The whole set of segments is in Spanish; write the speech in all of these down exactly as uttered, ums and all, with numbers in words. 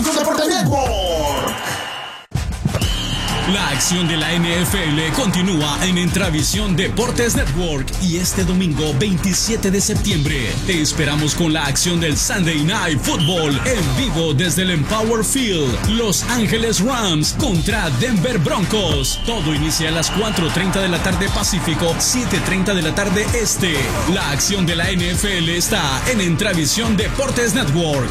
Univisión Deportes Network. La acción de la N F L continúa en Entravisión Deportes Network y este domingo veintisiete de septiembre te esperamos con la acción del Sunday Night Football en vivo desde el Empower Field. Los Ángeles Rams contra Denver Broncos. Todo inicia a las cuatro treinta de la tarde Pacífico, siete treinta de la tarde Este. La acción de la N F L está en Entravisión Deportes Network.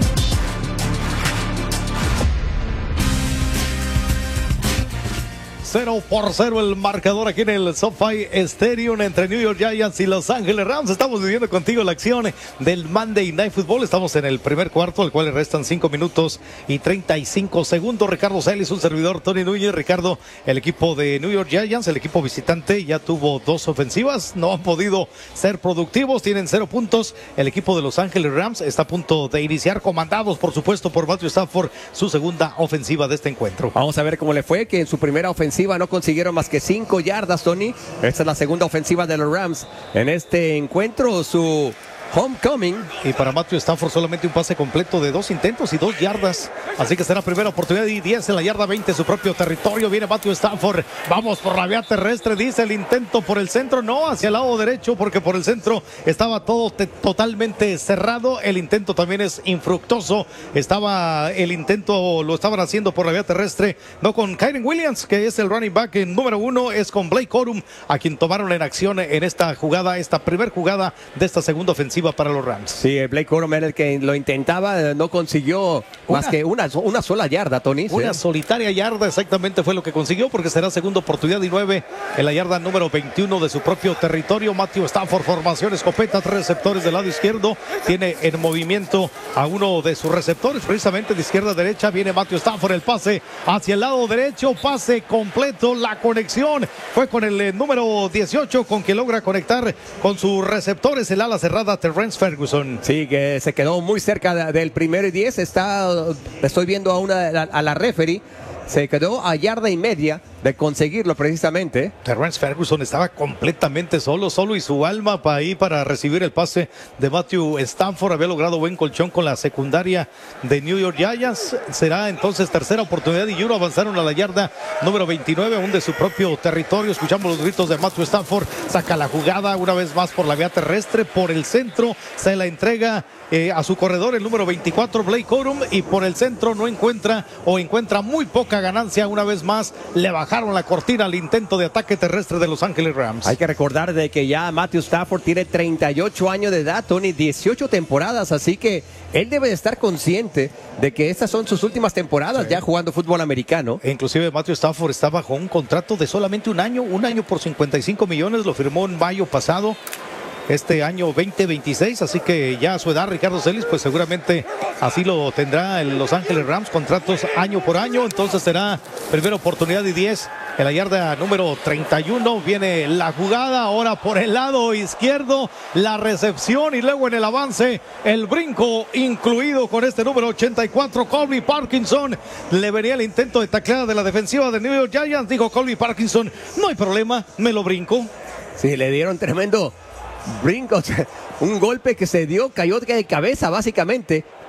Cero por cero el marcador aquí en el SoFi Stadium entre New York Giants y Los Ángeles Rams. Estamos viviendo contigo la acción del Monday Night Football. Estamos en el primer cuarto, al cual le restan cinco minutos y treinta y cinco segundos. Ricardo Celis, un servidor, Tony Núñez. Ricardo, el equipo de New York Giants, el equipo visitante, ya tuvo dos ofensivas. No han podido ser productivos, tienen cero puntos. El equipo de Los Ángeles Rams está a punto de iniciar, comandados, por supuesto, por Matthew Stafford, su segunda ofensiva de este encuentro. Vamos a ver cómo le fue, que en su primera ofensiva no consiguieron más que cinco yardas, Tony. Esta es la segunda ofensiva de los Rams en este encuentro, su homecoming. Y para Matthew Stafford solamente un pase completo de dos intentos y dos yardas. Así que será primera oportunidad y diez en la yarda veinte, su propio territorio. Viene Matthew Stafford. Vamos por la vía terrestre, dice el intento por el centro. No, hacia el lado derecho, porque por el centro estaba todo te- totalmente cerrado. El intento también es infructuoso. Estaba el intento, lo estaban haciendo por la vía terrestre. No con Kyren Williams, que es el running back en número uno. Es con Blake Corum, a quien tomaron en acción en esta jugada, esta primer jugada de esta segunda ofensiva para los Rams. Sí, Blake Corum era el que lo intentaba, no consiguió una, más que una, una sola yarda, Tony. Una sí. solitaria yarda exactamente fue lo que consiguió, porque será segunda oportunidad y nueve en la yarda número veintiuno de su propio territorio. Matthew Stafford, formación escopeta, tres receptores del lado izquierdo. Tiene en movimiento a uno de sus receptores, precisamente de izquierda a derecha. Viene Matthew Stafford, el pase hacia el lado derecho, pase completo. La conexión fue con el eh, número dieciocho, con quien logra conectar con sus receptores, el ala cerrada Terrence Ferguson. Sí, que se quedó muy cerca de, del primero y diez. Está, estoy viendo a una a, a la referee. Se quedó a yarda y media de conseguirlo precisamente. Terrence Ferguson estaba completamente solo, solo y su alma para ahí para recibir el pase de Matthew Stafford. Había logrado buen colchón con la secundaria de New York Giants. Será entonces tercera oportunidad y uno. Avanzaron a la yarda número veintinueve, aún de su propio territorio. Escuchamos los gritos de Matthew Stafford. Saca la jugada una vez más por la vía terrestre, por el centro. Se la entrega eh, a su corredor, el número veinticuatro, Blake Corum. Y por el centro no encuentra o encuentra muy poca ganancia. Una vez más le bajaron la cortina al intento de ataque terrestre de Los Ángeles Rams. Hay que recordar de que ya Matthew Stafford tiene treinta y ocho años de edad, Tony, dieciocho temporadas, así que él debe de estar consciente de que estas son sus últimas temporadas sí. ya jugando fútbol americano. E inclusive Matthew Stafford está bajo un contrato de solamente un año, un año por cincuenta y cinco millones, lo firmó en mayo pasado. Este año veinte veintiséis, así que ya a su edad, Ricardo Celis, pues seguramente así lo tendrá en Los Ángeles Rams, contratos año por año. Entonces será primera oportunidad y diez en la yarda número treinta y uno. Viene la jugada ahora por el lado izquierdo, la recepción y luego en el avance el brinco incluido con este número ochenta y cuatro, Colby Parkinson. Le venía el intento de tacleada de la defensiva de New York Giants. Dijo Colby Parkinson, no hay problema, me lo brinco. Sí, le dieron tremendo brincos, un golpe que se dio, cayó de cabeza básicamente,